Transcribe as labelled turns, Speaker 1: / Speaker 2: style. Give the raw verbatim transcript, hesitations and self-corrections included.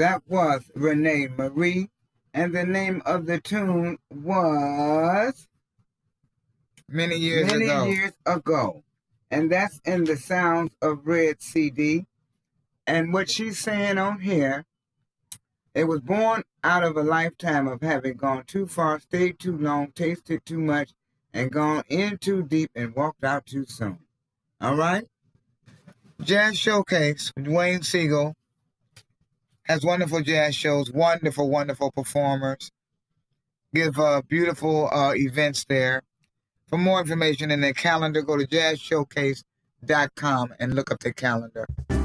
Speaker 1: That was Renee Marie. And the name of the tune was
Speaker 2: Many Years
Speaker 1: Many
Speaker 2: Ago.
Speaker 1: Years Ago. And that's in the Sounds of Red C D. And what she's saying on here, it was born out of a lifetime of having gone too far, stayed too long, tasted too much, and gone in too deep and walked out too soon. All right? Jazz Showcase, Dwayne Siegel, has wonderful jazz shows, wonderful, wonderful performers. Give uh, beautiful uh, events there. For more information in their calendar, go to jazz showcase dot com and look up their calendar.